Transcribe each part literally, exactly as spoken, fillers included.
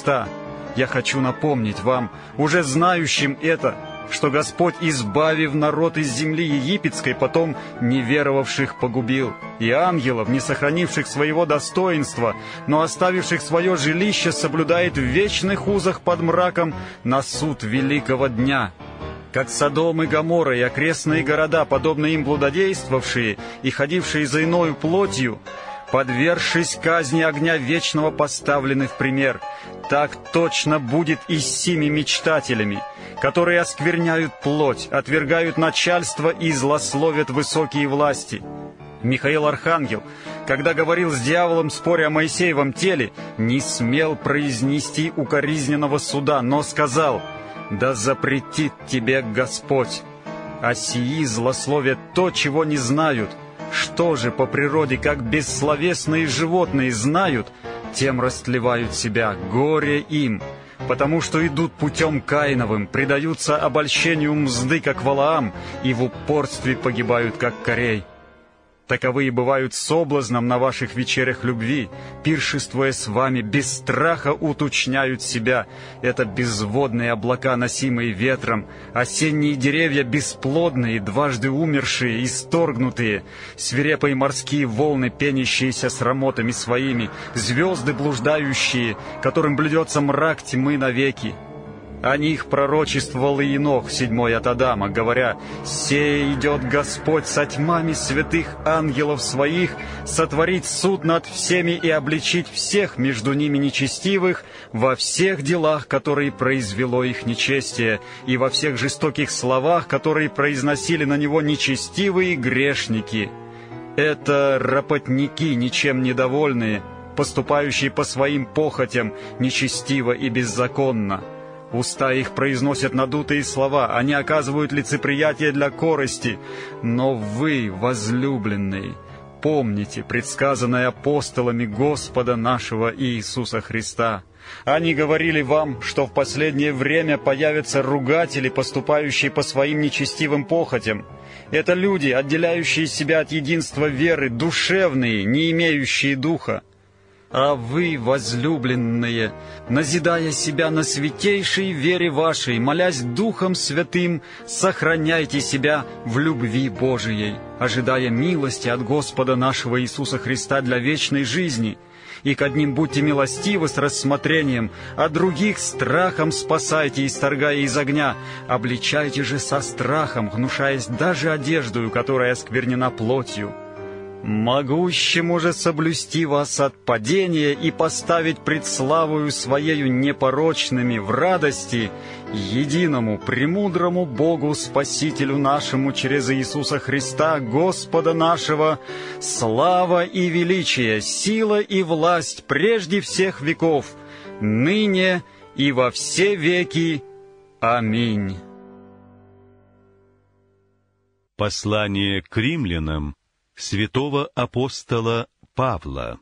Христа. Я хочу напомнить вам, уже знающим это, что Господь, избавив народ из земли египетской, потом неверовавших погубил, и ангелов, не сохранивших своего достоинства, но оставивших свое жилище, соблюдает в вечных узах под мраком на суд великого дня. Как Содом и Гоморра и окрестные города, подобно им блудодействовавшие и ходившие за иною плотью, подвергшись казни огня вечного, поставлены в пример, так точно будет и с сими мечтателями, которые оскверняют плоть, отвергают начальство и злословят высокие власти. Михаил Архангел, когда говорил с дьяволом, споря о Моисеевом теле, не смел произнести укоризненного суда, но сказал: «Да запретит тебе Господь». А сии злословят то, чего не знают. Что же по природе, как бессловесные животные знают, тем растлевают себя, горе им, потому что идут путем Каиновым, предаются обольщению мзды, как Валаам, и в упорстве погибают, как Корей. Таковые бывают соблазном на ваших вечерях любви, пиршествуя с вами, без страха уточняют себя. Это безводные облака, носимые ветром, осенние деревья бесплодные, дважды умершие, исторгнутые, свирепые морские волны, пенящиеся срамотами своими, звезды блуждающие, которым блюдется мрак тьмы навеки. О них пророчествовал и Енох, седьмой от Адама, говоря: «Сей идет Господь со тьмами святых ангелов своих, сотворить суд над всеми и обличить всех между ними нечестивых во всех делах, которые произвело их нечестие, и во всех жестоких словах, которые произносили на него нечестивые грешники». Это ропотники, ничем недовольные, поступающие по своим похотям, нечестиво и беззаконно. Уста их произносят надутые слова, они оказывают лицеприятие для корысти. Но вы, возлюбленные, помните предсказанное апостолами Господа нашего Иисуса Христа. Они говорили вам, что в последнее время появятся ругатели, поступающие по своим нечестивым похотям. Это люди, отделяющие себя от единства веры, душевные, не имеющие духа. А вы, возлюбленные, назидая себя на святейшей вере вашей, молясь Духом Святым, сохраняйте себя в любви Божией, ожидая милости от Господа нашего Иисуса Христа для вечной жизни. И к одним будьте милостивы с рассмотрением, а других страхом спасайте, исторгая из огня. Обличайте же со страхом, гнушаясь даже одеждою, которая осквернена плотью. Могущему же соблюсти вас от падения и поставить пред славою Своею непорочными в радости, единому, премудрому Богу, Спасителю нашему через Иисуса Христа, Господа нашего, слава и величие, сила и власть прежде всех веков, ныне и во все веки. Аминь. Послание к римлянам святого апостола Павла.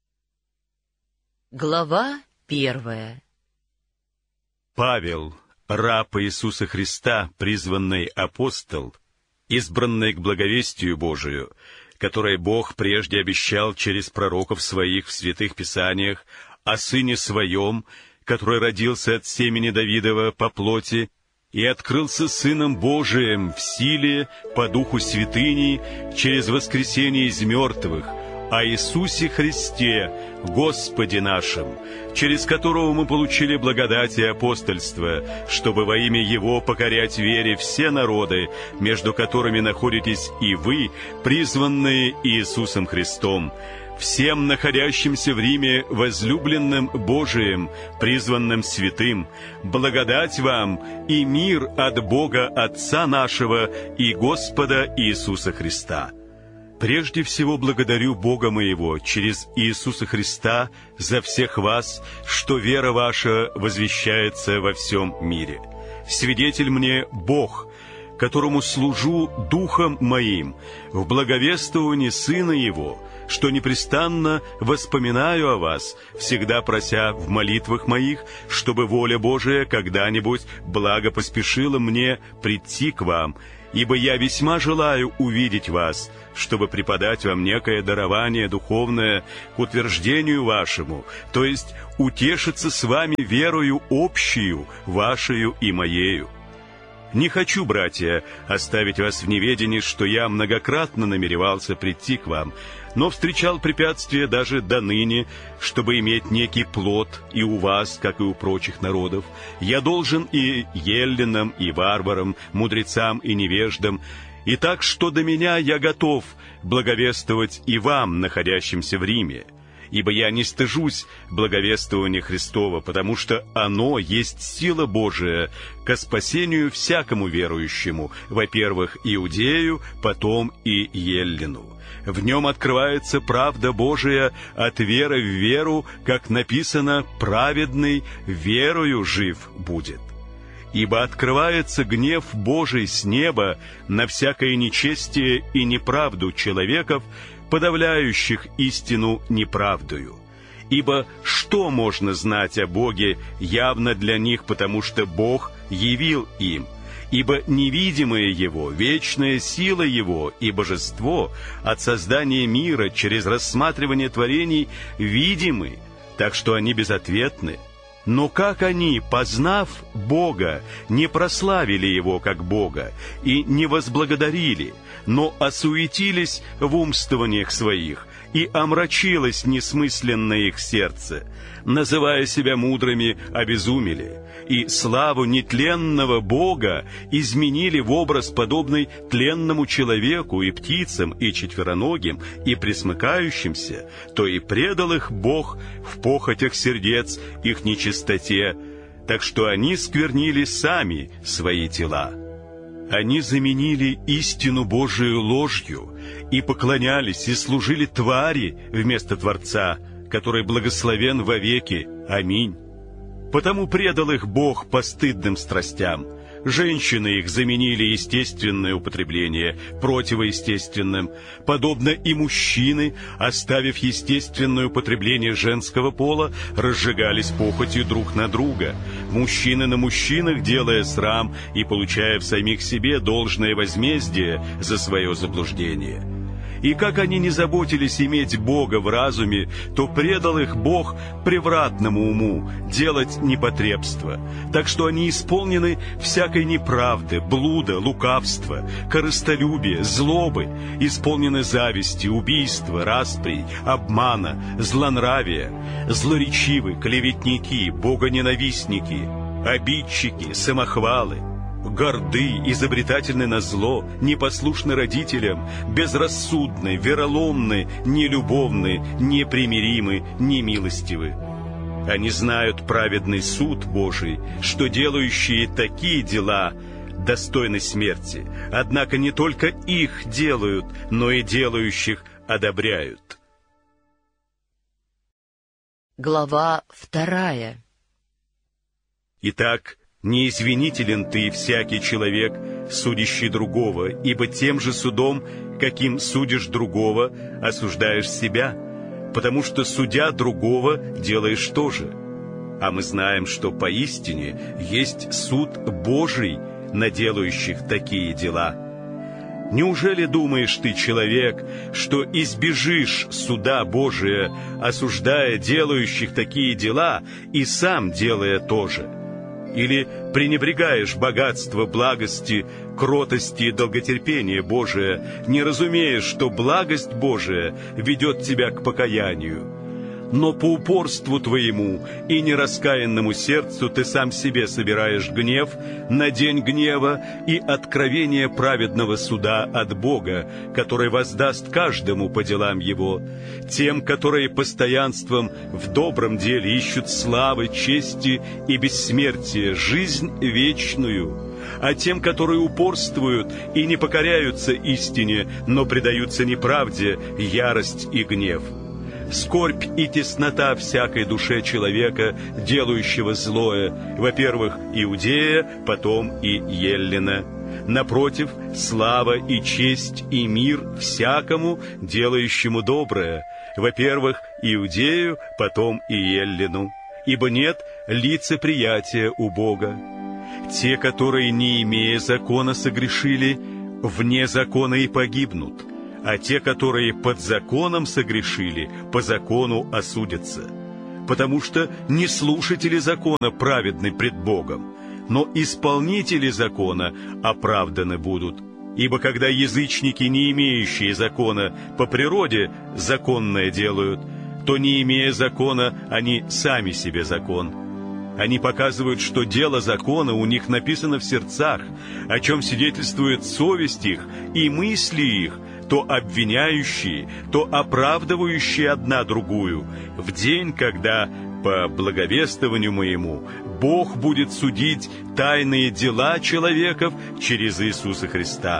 Глава первая. Павел, раб Иисуса Христа, призванный апостол, избранный к благовестию Божию, которое Бог прежде обещал через пророков своих в святых писаниях о Сыне Своем, который родился от семени Давидова по плоти, и открылся Сыном Божиим в силе по Духу Святыни через воскресение из мертвых, о Иисусе Христе, Господе нашим, через которого мы получили благодать и апостольство, чтобы во имя Его покорять вере все народы, между которыми находитесь и вы, призванные Иисусом Христом, всем находящимся в Риме возлюбленным Божиим, призванным святым, благодать вам и мир от Бога Отца нашего и Господа Иисуса Христа. Прежде всего благодарю Бога моего через Иисуса Христа за всех вас, что вера ваша возвещается во всем мире. Свидетель мне Бог, которому служу духом моим в благовествовании Сына Его, что непрестанно воспоминаю о вас, всегда прося в молитвах моих, чтобы воля Божия когда-нибудь благо поспешила мне прийти к вам, ибо я весьма желаю увидеть вас, чтобы преподать вам некое дарование духовное к утверждению вашему, то есть утешиться с вами верою общую, вашею и моею. Не хочу, братья, оставить вас в неведении, что я многократно намеревался прийти к вам, но встречал препятствия даже до ныне, чтобы иметь некий плод и у вас, как и у прочих народов. Я должен и еллинам, и варварам, мудрецам и невеждам, и так, что до меня я готов благовествовать и вам, находящимся в Риме. Ибо я не стыжусь благовествования Христова, потому что оно есть сила Божия ко спасению всякому верующему, во-первых, иудею, потом и еллину. В нем открывается правда Божия от веры в веру, как написано: «Праведный верою жив будет». Ибо открывается гнев Божий с неба на всякое нечестие и неправду человеков, подавляющих истину неправдою. Ибо что можно знать о Боге явно для них, потому что Бог явил им? Ибо невидимое Его, вечная сила Его и божество от создания мира через рассматривание творений видимы, так что они безответны. Но как они, познав Бога, не прославили Его как Бога и не возблагодарили, но осуетились в умствованиях своих, и омрачилось несмысленное их сердце, называя себя мудрыми, обезумели, и славу нетленного Бога изменили в образ, подобный тленному человеку и птицам, и четвероногим, и пресмыкающимся, то и предал их Бог в похотях сердец их нечистоте, так что они сквернили сами свои тела. Они заменили истину Божию ложью и поклонялись и служили твари вместо Творца, который благословен вовеки. Аминь. Потому предал их Бог постыдным страстям. Женщины их заменили естественное употребление противоестественным, подобно и мужчины, оставив естественное употребление женского пола, разжигались похотью друг на друга, мужчины на мужчинах делая срам и получая в самих себе должное возмездие за свое заблуждение. И как они не заботились иметь Бога в разуме, то предал их Бог превратному уму делать непотребство, так что они исполнены всякой неправды, блуда, лукавства, корыстолюбия, злобы, исполнены зависти, убийства, распри, обмана, злонравия, злоречивы, клеветники, богоненавистники, обидчики, самохвалы, горды, изобретательны на зло, непослушны родителям, безрассудны, вероломны, нелюбовны, непримиримы, немилостивы. Они знают праведный суд Божий, что делающие такие дела достойны смерти, однако не только их делают, но и делающих одобряют. Глава вторая. Итак, не извинителен ты, всякий человек, судящий другого, ибо тем же судом, каким судишь другого, осуждаешь себя, потому что, судя другого, делаешь то же. А мы знаем, что поистине есть суд Божий на делающих такие дела. Неужели думаешь ты, человек, что избежишь суда Божия, осуждая делающих такие дела и сам делая то же? Или пренебрегаешь богатство благости, кротости и долготерпения Божия, не разумеешь, что благость Божия ведет тебя к покаянию? Но по упорству твоему и нераскаянному сердцу ты сам себе собираешь гнев на день гнева и откровение праведного суда от Бога, который воздаст каждому по делам его, тем, которые постоянством в добром деле ищут славы, чести и бессмертия, жизнь вечную, а тем, которые упорствуют и не покоряются истине, но предаются неправде, ярость и гнев. Скорбь и теснота всякой душе человека, делающего злое, во-первых, иудея, потом и еллина. Напротив, слава и честь и мир всякому, делающему доброе, во-первых, иудею, потом и еллину. Ибо нет лицеприятия у Бога. Те, которые, не имея закона, согрешили, вне закона и погибнут, а те, которые под законом согрешили, по закону осудятся. Потому что не слушатели закона праведны пред Богом, но исполнители закона оправданы будут. Ибо когда язычники, не имеющие закона, по природе законное делают, то, не имея закона, они сами себе закон. Они показывают, что дело закона у них написано в сердцах, о чем свидетельствует совесть их и мысли их, то обвиняющие, то оправдывающие одна другую, в день, когда, по благовествованию моему, Бог будет судить тайные дела человеков через Иисуса Христа.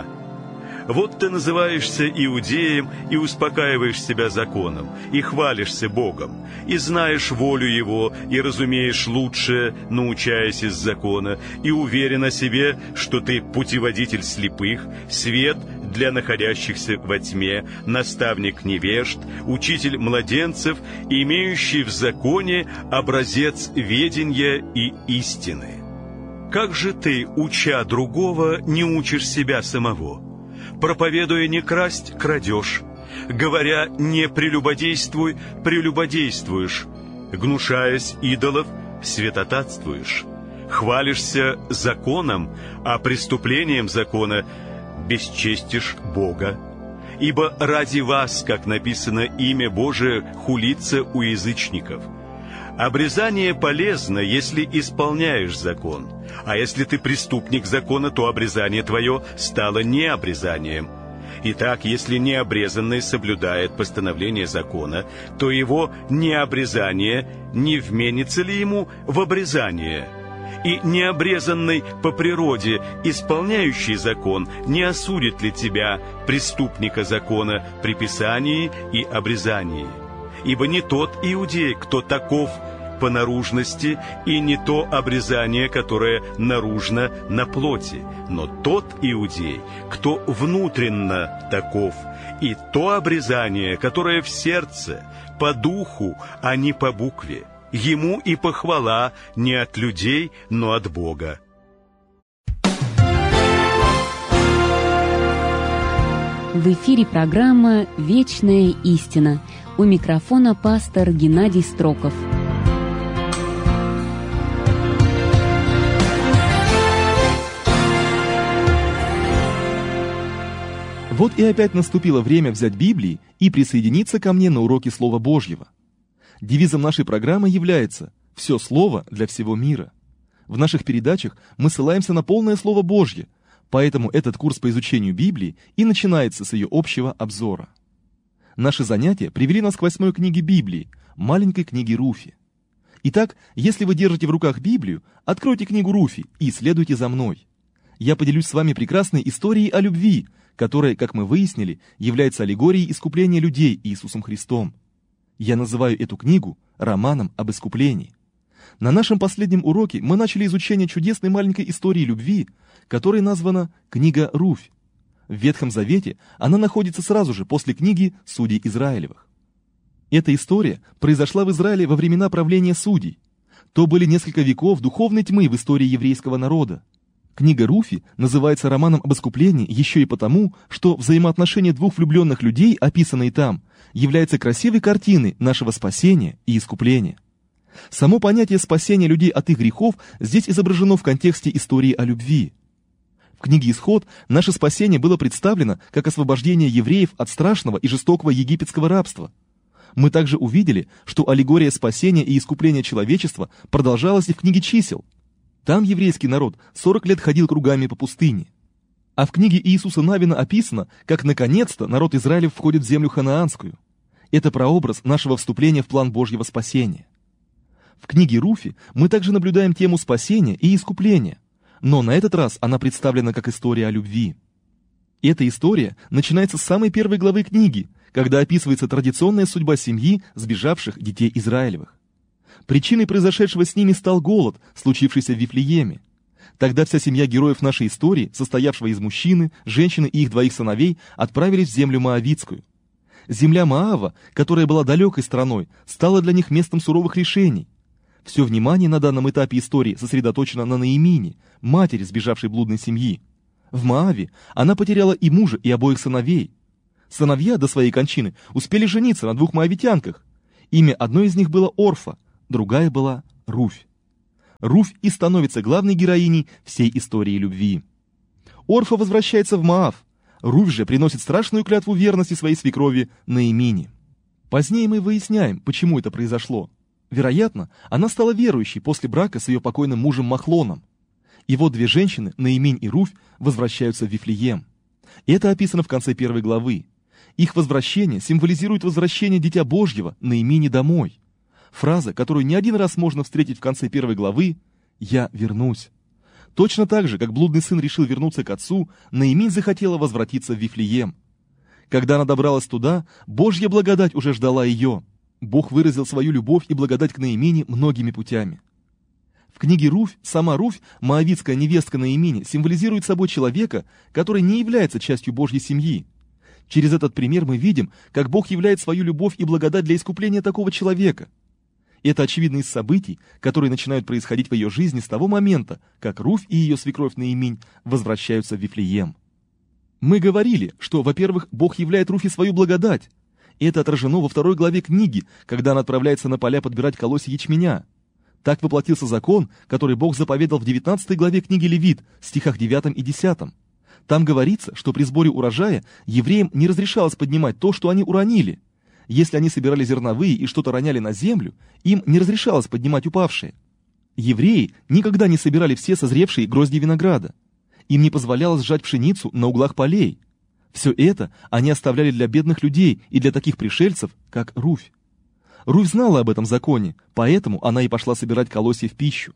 Вот ты называешься иудеем и успокаиваешь себя законом, и хвалишься Богом, и знаешь волю Его, и разумеешь лучшее, научаясь из закона, и уверен о себе, что ты путеводитель слепых, свет для находящихся во тьме, наставник невежд, учитель младенцев, имеющий в законе образец ведения и истины. Как же ты, уча другого, не учишь себя самого? Проповедуя не красть, крадешь, говоря не прелюбодействуй, прелюбодействуешь, гнушаясь идолов, святотатствуешь, хвалишься законом, а преступлением закона бесчестишь Бога. Ибо ради вас, как написано, имя Божие хулится у язычников. Обрезание полезно, если исполняешь закон, а если ты преступник закона, то обрезание твое стало необрезанием. Итак, если необрезанный соблюдает постановление закона, то его необрезание не вменится ли ему в обрезание? И необрезанный по природе, исполняющий закон, не осудит ли тебя, преступника закона, при писании и обрезании? Ибо не тот иудей, кто таков по наружности, и не то обрезание, которое наружно на плоти, но тот иудей, кто внутренно таков, и то обрезание, которое в сердце, по духу, а не по букве. Ему и похвала не от людей, но от Бога. В эфире программа «Вечная истина». У микрофона пастор Геннадий Строков. Вот и опять наступило время взять Библии и присоединиться ко мне на уроки Слова Божьего. Девизом нашей программы является «Все Слово для всего мира». В наших передачах мы ссылаемся на полное Слово Божье, поэтому этот курс по изучению Библии и начинается с ее общего обзора. Наши занятия привели нас к восьмой книге Библии, маленькой книге Руфи. Итак, если вы держите в руках Библию, откройте книгу Руфи и следуйте за мной. Я поделюсь с вами прекрасной историей о любви, которая, как мы выяснили, является аллегорией искупления людей Иисусом Христом. Я называю эту книгу романом об искуплении. На нашем последнем уроке мы начали изучение чудесной маленькой истории любви, которая названа «Книга Руфь». В Ветхом Завете она находится сразу же после книги «Судей Израилевых». Эта история произошла в Израиле во времена правления судей. То были несколько веков духовной тьмы в истории еврейского народа. Книга Руфи называется романом об искуплении еще и потому, что взаимоотношения двух влюбленных людей, описанные там, являются красивой картиной нашего спасения и искупления. Само понятие спасения людей от их грехов здесь изображено в контексте истории о любви. В книге «Исход» наше спасение было представлено как освобождение евреев от страшного и жестокого египетского рабства. Мы также увидели, что аллегория спасения и искупления человечества продолжалась и в книге «Чисел». Там еврейский народ сорок лет ходил кругами по пустыне. А в книге Иисуса Навина описано, как наконец-то народ Израилев входит в землю ханаанскую. Это прообраз нашего вступления в план Божьего спасения. В книге Руфи мы также наблюдаем тему спасения и искупления, но на этот раз она представлена как история о любви. Эта история начинается с самой первой главы книги, когда описывается традиционная судьба семьи сбежавших детей Израилевых. Причиной произошедшего с ними стал голод, случившийся в Вифлееме. Тогда вся семья героев нашей истории, состоявшего из мужчины, женщины и их двоих сыновей, отправились в землю Моавитскую. Земля Моава, которая была далекой страной, стала для них местом суровых лишений. Все внимание на данном этапе истории сосредоточено на Наимине, матери сбежавшей блудной семьи. В Моаве она потеряла и мужа, и обоих сыновей. Сыновья до своей кончины успели жениться на двух моавитянках. Имя одной из них было Орфа, другая была Руфь. Руфь и становится главной героиней всей истории любви. Орфа возвращается в Моав. Руфь же приносит страшную клятву верности своей свекрови Наимине. Позднее мы выясняем, почему это произошло. Вероятно, она стала верующей после брака с ее покойным мужем Махлоном. И вот две женщины, Наиминь и Руфь, возвращаются в Вифлеем. Это описано в конце первой главы. Их возвращение символизирует возвращение Дитя Божьего Наимини домой. Фраза, которую не один раз можно встретить в конце первой главы «Я вернусь». Точно так же, как блудный сын решил вернуться к отцу, Наиминь захотела возвратиться в Вифлеем. Когда она добралась туда, Божья благодать уже ждала ее. Бог выразил свою любовь и благодать к Наимине многими путями. В книге Руфь сама Руфь, моавитская невестка Наимини, символизирует собой человека, который не является частью Божьей семьи. Через этот пример мы видим, как Бог являет свою любовь и благодать для искупления такого человека. Это очевидно из событий, которые начинают происходить в ее жизни с того момента, как Руфь и ее свекровь Наиминь возвращаются в Вифлеем. Мы говорили, что, во-первых, Бог являет Руфи свою благодать. И это отражено во второй главе книги, когда она отправляется на поля подбирать колосья ячменя. Так воплотился закон, который Бог заповедал в девятнадцатой главе книги Левит, стихах девятом и десятом. Там говорится, что при сборе урожая евреям не разрешалось поднимать то, что они уронили. Если они собирали зерновые и что-то роняли на землю, им не разрешалось поднимать упавшие. Евреи никогда не собирали все созревшие грозди винограда. Им не позволялось сжать пшеницу на углах полей. Все это они оставляли для бедных людей и для таких пришельцев, как Руфь. Руфь знала об этом законе, поэтому она и пошла собирать колосья в пищу.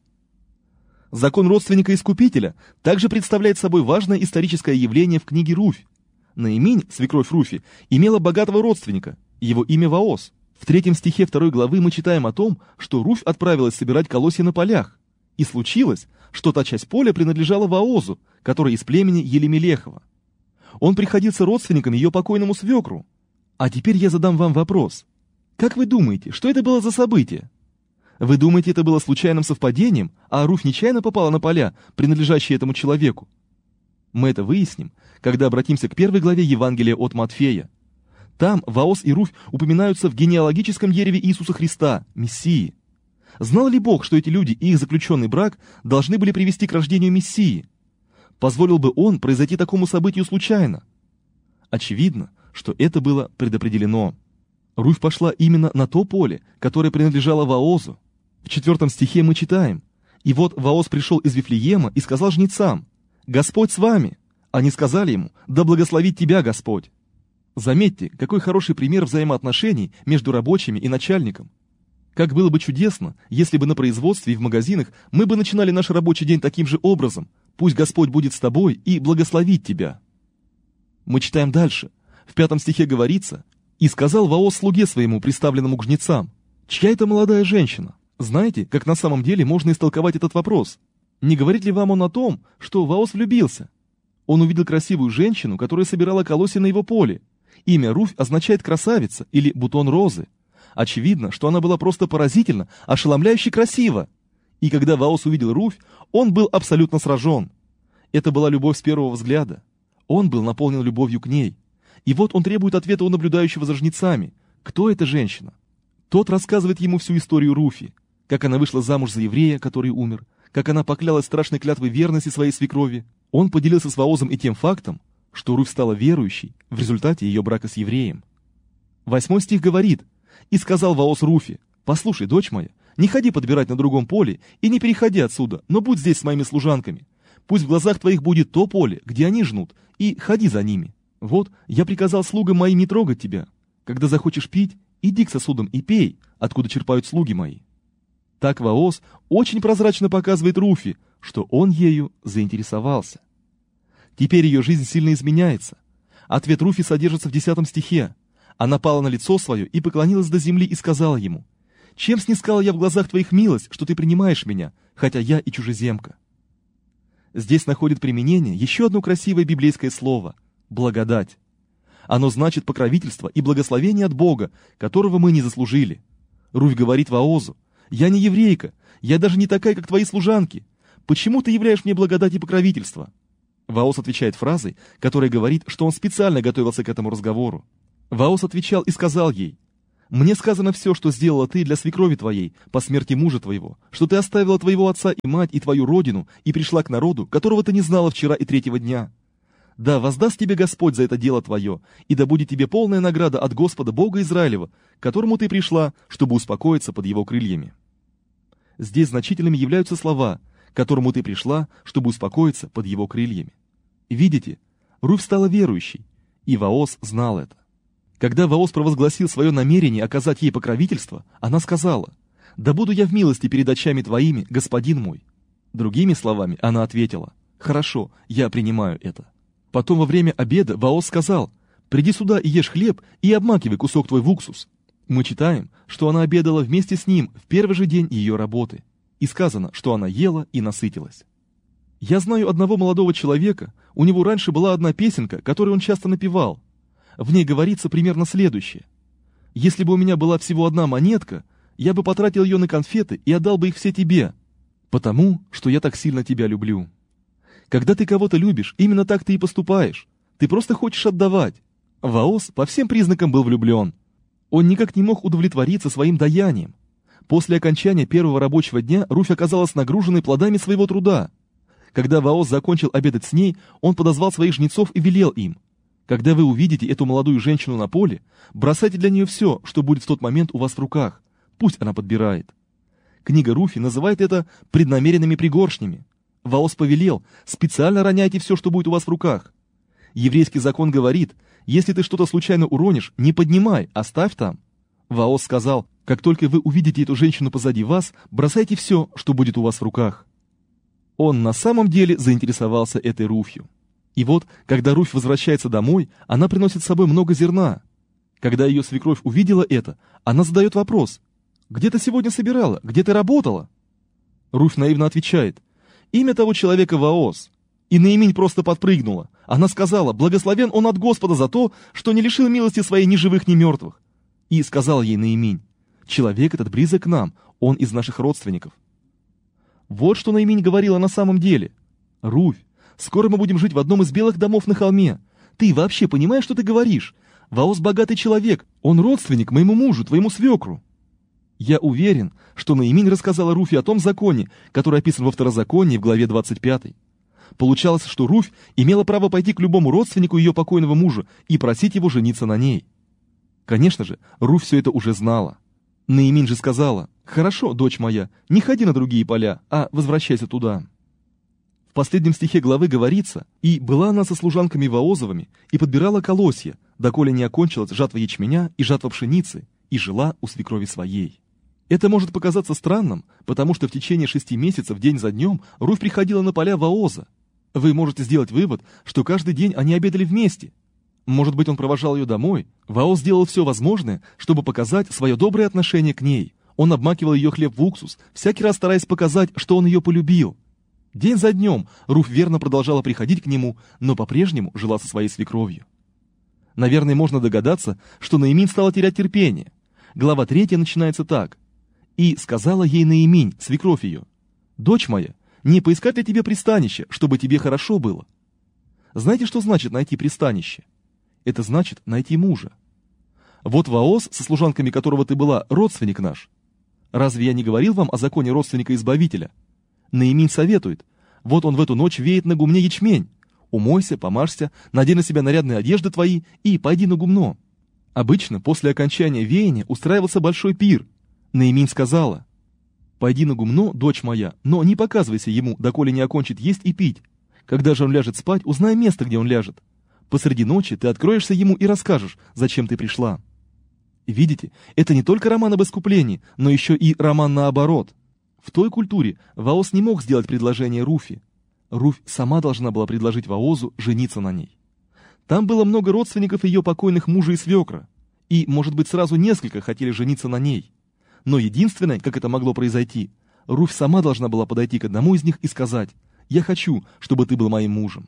Закон родственника-искупителя также представляет собой важное историческое явление в книге Руфь. Наиминь, свекровь Руфи, имела богатого родственника, его имя Ваос. В третьем стихе второй главы мы читаем о том, что Руфь отправилась собирать колосья на полях. И случилось, что та часть поля принадлежала Ваозу, который из племени Елемелехова. Он приходился родственником ее покойному свекру. А теперь я задам вам вопрос. Как вы думаете, что это было за событие? Вы думаете, это было случайным совпадением, а Руфь нечаянно попала на поля, принадлежащие этому человеку? Мы это выясним, когда обратимся к первой главе Евангелия от Матфея. Там Ваос и Руфь упоминаются в генеалогическом дереве Иисуса Христа, Мессии. Знал ли Бог, что эти люди и их заключенный брак должны были привести к рождению Мессии? Позволил бы Он произойти такому событию случайно? Очевидно, что это было предопределено. Руфь пошла именно на то поле, которое принадлежало Ваозу. В четвертом стихе мы читаем: «И вот Ваос пришел из Вифлеема и сказал жнецам: Господь с вами!» Они сказали ему: «Да благословит тебя Господь!» Заметьте, какой хороший пример взаимоотношений между рабочими и начальником. Как было бы чудесно, если бы на производстве и в магазинах мы бы начинали наш рабочий день таким же образом: «Пусть Господь будет с тобой и благословит тебя». Мы читаем дальше. В пятом стихе говорится: «И сказал Ваос слуге своему, приставленному к жнецам: чья это молодая женщина?» Знаете, как на самом деле можно истолковать этот вопрос? Не говорит ли вам он о том, что Ваос влюбился? Он увидел красивую женщину, которая собирала колосья на его поле. Имя Руфь означает «красавица» или «бутон розы». Очевидно, что она была просто поразительно, ошеломляюще красива. И когда Ваос увидел Руфь, он был абсолютно сражен. Это была любовь с первого взгляда. Он был наполнен любовью к ней. И вот он требует ответа у наблюдающего за жнецами. Кто эта женщина? Тот рассказывает ему всю историю Руфи, как она вышла замуж за еврея, который умер, как она поклялась страшной клятвой верности своей свекрови. Он поделился с Ваозом и тем фактом, что Руфь стала верующей в результате ее брака с евреем. Восьмой стих говорит: «И сказал Ваос Руфи: послушай, дочь моя, не ходи подбирать на другом поле и не переходи отсюда, но будь здесь с моими служанками. Пусть в глазах твоих будет то поле, где они жнут, и ходи за ними. Вот, я приказал слугам моим не трогать тебя. Когда захочешь пить, иди к сосудам и пей, откуда черпают слуги мои». Так Ваос очень прозрачно показывает Руфи, что он ею заинтересовался. Теперь ее жизнь сильно изменяется. Ответ Руфи содержится в десятом стихе. Она пала на лицо свое и поклонилась до земли и сказала ему: «Чем снискала я в глазах твоих милость, что ты принимаешь меня, хотя я и чужеземка?» Здесь находит применение еще одно красивое библейское слово — благодать. Оно значит покровительство и благословение от Бога, которого мы не заслужили. Руфь говорит Ваозу: «Я не еврейка, я даже не такая, как твои служанки. Почему ты являешь мне благодать и покровительство?» Ваос отвечает фразой, которая говорит, что он специально готовился к этому разговору. Ваос отвечал и сказал ей: «Мне сказано все, что сделала ты для свекрови твоей по смерти мужа твоего, что ты оставила твоего отца и мать и твою родину и пришла к народу, которого ты не знала вчера и третьего дня. Да, воздаст тебе Господь за это дело твое, и да будет тебе полная награда от Господа Бога Израилева, к которому ты пришла, чтобы успокоиться под его крыльями». Здесь значительными являются слова «к которому ты пришла, чтобы успокоиться под его крыльями». Видите, Руфь стала верующей, и Ваос знал это. Когда Ваос провозгласил свое намерение оказать ей покровительство, она сказала: «Да буду я в милости перед очами твоими, господин мой». Другими словами, она ответила: «Хорошо, я принимаю это». Потом во время обеда Ваос сказал: «Приди сюда и ешь хлеб, и обмакивай кусок твой в уксус». Мы читаем, что она обедала вместе с ним в первый же день ее работы, и сказано, что она ела и насытилась. Я знаю одного молодого человека, у него раньше была одна песенка, которую он часто напевал. В ней говорится примерно следующее: «Если бы у меня была всего одна монетка, я бы потратил ее на конфеты и отдал бы их все тебе, потому что я так сильно тебя люблю». Когда ты кого-то любишь, именно так ты и поступаешь. Ты просто хочешь отдавать. Ваос по всем признакам был влюблен. Он никак не мог удовлетвориться своим даянием. После окончания первого рабочего дня Руфь оказалась нагруженной плодами своего труда. Когда Ваос закончил обедать с ней, он подозвал своих жнецов и велел им: «Когда вы увидите эту молодую женщину на поле, бросайте для нее все, что будет в тот момент у вас в руках. Пусть она подбирает». Книга Руфи называет это преднамеренными пригоршнями. Ваос повелел: «Специально роняйте все, что будет у вас в руках». Еврейский закон говорит: «Если ты что-то случайно уронишь, не поднимай, оставь там». Ваос сказал: «Как только вы увидите эту женщину позади вас, бросайте все, что будет у вас в руках». Он на самом деле заинтересовался этой Руфью. И вот, когда Руфь возвращается домой, она приносит с собой много зерна. Когда ее свекровь увидела это, она задает вопрос: «Где ты сегодня собирала? Где ты работала?» Руфь наивно отвечает: «Имя того человека Ваос». И Наиминь просто подпрыгнула. Она сказала: «Благословен он от Господа за то, что не лишил милости своей ни живых, ни мертвых». И сказал ей Наиминь: «Человек этот близок к нам, он из наших родственников». Вот что Наиминь говорила на самом деле: «Руфь, скоро мы будем жить в одном из белых домов на холме. Ты вообще понимаешь, что ты говоришь? Ваос богатый человек, он родственник моему мужу, твоему свекру». Я уверен, что Наиминь рассказала Руфи о том законе, который описан во Второзаконии в главе двадцать пятой. Получалось, что Руфь имела право пойти к любому родственнику ее покойного мужа и просить его жениться на ней. Конечно же, Руфь все это уже знала. Наиминь же сказала: «Хорошо, дочь моя, не ходи на другие поля, а возвращайся туда». В последнем стихе главы говорится: «И была она со служанками Ваозовыми, и подбирала колосья, доколе не окончилась жатва ячменя и жатва пшеницы, и жила у свекрови своей». Это может показаться странным, потому что в течение шести месяцев день за днем Руфь приходила на поля Ваоза. Вы можете сделать вывод, что каждый день они обедали вместе. Может быть, он провожал ее домой. Ваоз сделал все возможное, чтобы показать свое доброе отношение к ней. Он обмакивал ее хлеб в уксус, всякий раз стараясь показать, что он ее полюбил. День за днем Руфь верно продолжала приходить к нему, но по-прежнему жила со своей свекровью. Наверное, можно догадаться, что Наиминь стала терять терпение. Глава третья начинается так: «И сказала ей Наиминь, свекровь ее: дочь моя, не поискать ли тебе пристанище, чтобы тебе хорошо было?» Знаете, что значит найти пристанище? Это значит найти мужа. Вот Ваос, со служанками которого ты была, родственник наш. Разве я не говорил вам о законе родственника-избавителя? Наиминь советует: вот он в эту ночь веет на гумне ячмень. Умойся, помажься, надень на себя нарядные одежды твои и пойди на гумно. Обычно после окончания веяния устраивался большой пир. Наиминь сказала: «Пойди на гумно, дочь моя, но не показывайся ему, доколе не окончит есть и пить. Когда же он ляжет спать, узнай место, где он ляжет. Посреди ночи ты откроешься ему и расскажешь, зачем ты пришла». Видите, это не только роман об искуплении, но еще и роман наоборот. В той культуре Ваос не мог сделать предложение Руфи. Руфь сама должна была предложить Ваозу жениться на ней. Там было много родственников ее покойных мужа и свекра, и, может быть, сразу несколько хотели жениться на ней. Но единственное, как это могло произойти, Руфь сама должна была подойти к одному из них и сказать: «Я хочу, чтобы ты был моим мужем».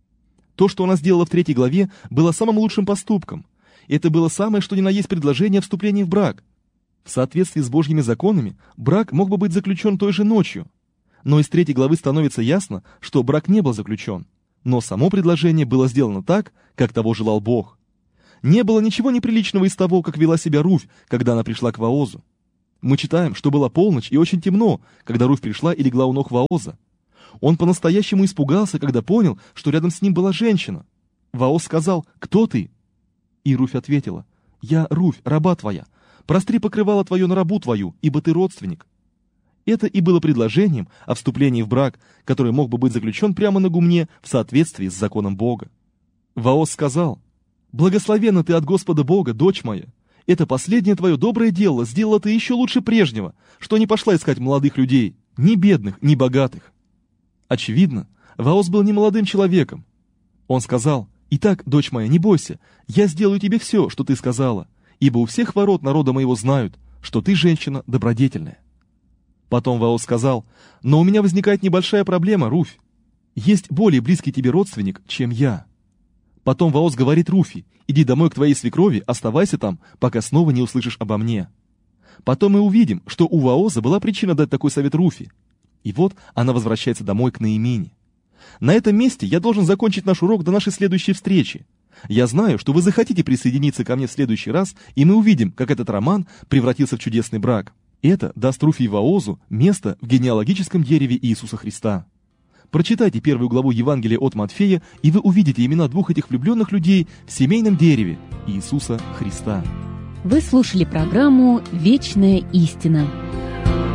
То, что она сделала в третьей главе, было самым лучшим поступком. Это было самое, что ни на есть предложение о вступлении в брак. В соответствии с Божьими законами, брак мог бы быть заключен той же ночью. Но из третьей главы становится ясно, что брак не был заключен. но само предложение было сделано так, как того желал Бог. Не было ничего неприличного из того, как вела себя Руфь, когда она пришла к Воозу. Мы читаем, что была полночь и очень темно, когда Руфь пришла и легла у ног Вооза. Он по-настоящему испугался, когда понял, что рядом с ним была женщина. Вооз сказал: «Кто ты?» И Руфь ответила: «Я Руфь, раба твоя. Простри покрывало твое на рабу твою, ибо ты родственник». Это и было предложением о вступлении в брак, который мог бы быть заключен прямо на гумне в соответствии с законом Бога. Вооз сказал: «Благословенна ты от Господа Бога, дочь моя. Это последнее твое доброе дело сделало ты еще лучше прежнего, что не пошла искать молодых людей, ни бедных, ни богатых». Очевидно, Вооз был не молодым человеком. Он сказал: «Итак, дочь моя, не бойся, я сделаю тебе все, что ты сказала, ибо у всех ворот народа моего знают, что ты женщина добродетельная». Потом Вооз сказал: «Но у меня возникает небольшая проблема, Руфь. Есть более близкий тебе родственник, чем я». Потом Вооз говорит Руфи: «Иди домой к твоей свекрови, оставайся там, пока снова не услышишь обо мне». Потом мы увидим, что у Вооза была причина дать такой совет Руфи. И вот она возвращается домой к Наимине. На этом месте я должен закончить наш урок до нашей следующей встречи. Я знаю, что вы захотите присоединиться ко мне в следующий раз, и мы увидим, как этот роман превратился в чудесный брак. Это даст Руфи и Воозу место в генеалогическом дереве Иисуса Христа. Прочитайте первую главу Евангелия от Матфея, и вы увидите имена двух этих влюбленных людей в семейном дереве Иисуса Христа. Вы слушали программу «Вечная истина».